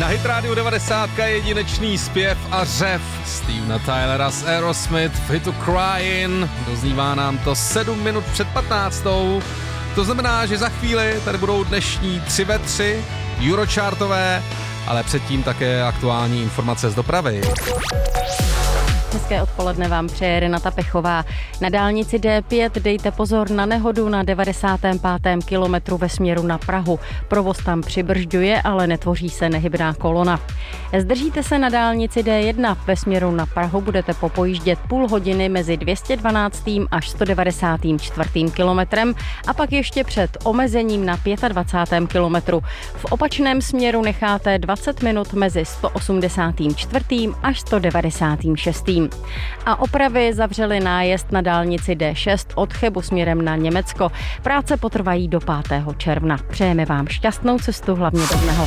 Na Hit Radio 90 jedinečný zpěv a řev Stevena Tylera z Aerosmith v hitu Crying. Doznívá nám to 7 minut před 15. To znamená, že za chvíli tady budou dnešní 3 ve 3 Eurochartové, ale předtím také aktuální informace z dopravy. Hezké odpoledne vám přeje Renata Pechová. Na dálnici D5 dejte pozor na nehodu na 95. kilometru ve směru na Prahu. Provoz tam přibržďuje, ale netvoří se nehybná kolona. Zdržíte se na dálnici D1 ve směru na Prahu, budete popojíždět půl hodiny mezi 212. až 194. kilometrem a pak ještě před omezením na 25. kilometru. V opačném směru necháte 20 minut mezi 184. až 196. A opravy zavřely nájezd na dálnici D6 od Chebu směrem na Německo. Práce potrvají do 5. června. Přejeme vám šťastnou cestu, hlavně bez nehod.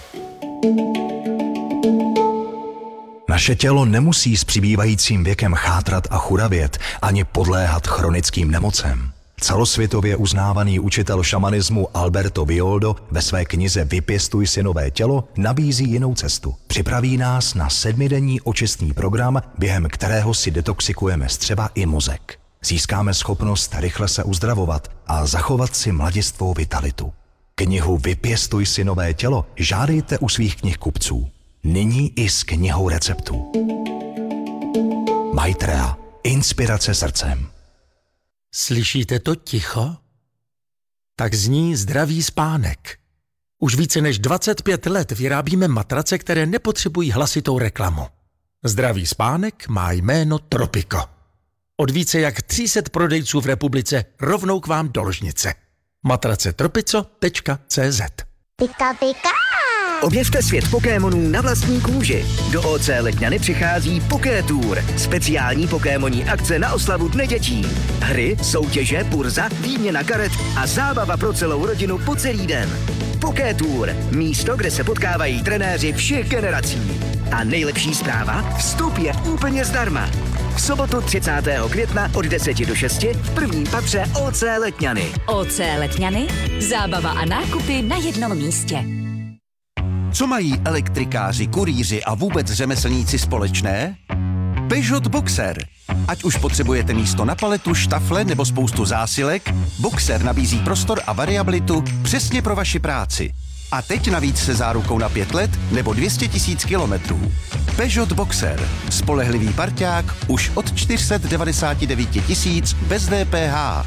Naše tělo nemusí s přibývajícím věkem chátrat a churavět ani podléhat chronickým nemocem. Celosvětově uznávaný učitel šamanismu Alberto Villoldo ve své knize Vypěstuj si nové tělo nabízí jinou cestu. Připraví nás na 7denní očistný program, během kterého si detoxikujeme střeva i mozek. Získáme schopnost rychle se uzdravovat a zachovat si mladistvou vitalitu. Knihu Vypěstuj si nové tělo žádejte u svých knihkupců. Nyní i s knihou receptů. Maitreya. Inspirace srdcem. Slyšíte to ticho? Tak zní zdravý spánek. Už více než 25 let vyrábíme matrace, které nepotřebují hlasitou reklamu. Zdravý spánek má jméno Tropico. Od více jak 300 prodejců v republice rovnou k vám do ložnice. Matrace tropico.cz. Pika pika! Objevte svět Pokémonů na vlastní kůži. Do OC Letňany přichází Pokétour. Speciální pokémonní akce na oslavu Dne dětí. Hry, soutěže, burza, výměna karet a zábava pro celou rodinu po celý den. Pokétour. Místo, kde se potkávají trenéři všech generací. A nejlepší zpráva? Vstup je úplně zdarma. V sobotu 30. května od 10 do 6 v prvním patře OC Letňany. OC Letňany. Zábava a nákupy na jednom místě. Co mají elektrikáři, kurýři a vůbec řemeslníci společné? Peugeot Boxer. Ať už potřebujete místo na paletu, štafle nebo spoustu zásilek, Boxer nabízí prostor a variabilitu přesně pro vaši práci. A teď navíc se zárukou na 5 let nebo 200 000 kilometrů. Peugeot Boxer. Spolehlivý parťák už od 499 000 bez DPH.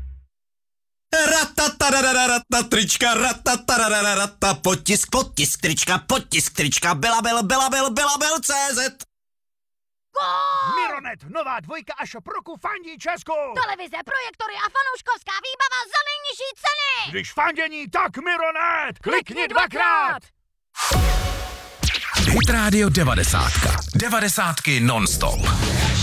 Trička, potisk trička, Belabel.cz. Mironet, nová dvojka Ašo Proku fandí Česku. Televize, projektory a fanouškovská výbava za nejnižší ceny. Když fandění, tak Mironet. Klikni dvakrát. Hit Radio 90. 90 non-stop.